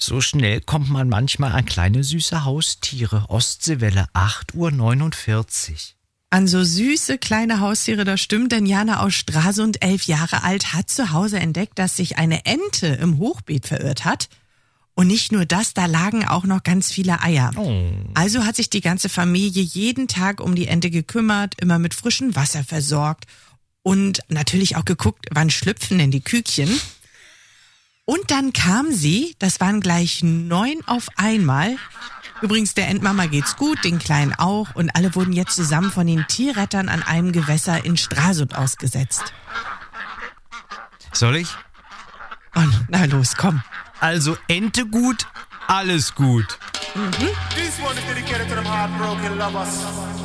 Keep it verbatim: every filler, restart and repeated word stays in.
So schnell kommt man manchmal an kleine süße Haustiere. Ostseewelle, acht Uhr neunundvierzig. An so süße kleine Haustiere, das stimmt, denn Jana aus Stralsund, elf Jahre alt, hat zu Hause entdeckt, dass sich eine Ente im Hochbeet verirrt hat. Und nicht nur das, da lagen auch noch ganz viele Eier. Oh. Also hat sich die ganze Familie jeden Tag um die Ente gekümmert, immer mit frischem Wasser versorgt und natürlich auch geguckt, wann schlüpfen denn die Küken. Und dann kam sie, das waren gleich neun auf einmal. Übrigens, der Entmama geht's gut, den Kleinen auch. Und alle wurden jetzt zusammen von den Tierrettern an einem Gewässer in Stralsund ausgesetzt. Soll ich? Und, na los, komm. Also Ente gut, alles gut. Mhm. This one is dedicated to them heartbroken lovers.